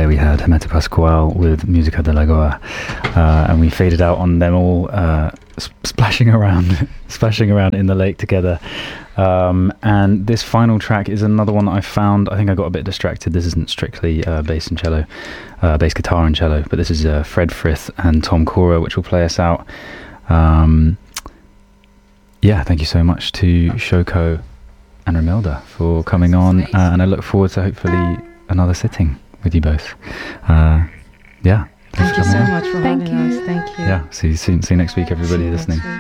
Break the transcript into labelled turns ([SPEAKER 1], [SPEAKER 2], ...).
[SPEAKER 1] there we had Hermeto Pascual with Musica de la Goa, and we faded out on them all splashing around in the lake together. And this final track is another one that I found. I think I got a bit distracted. This isn't strictly bass guitar and cello, but this is Fred Frith and Tom Cora, which will play us out. Thank you so much to Shoko and Romilda for coming on, and I look forward to hopefully another sitting with you both.
[SPEAKER 2] Thank you so much for having us. Thank you.
[SPEAKER 1] See you soon. See you next week, everybody listening.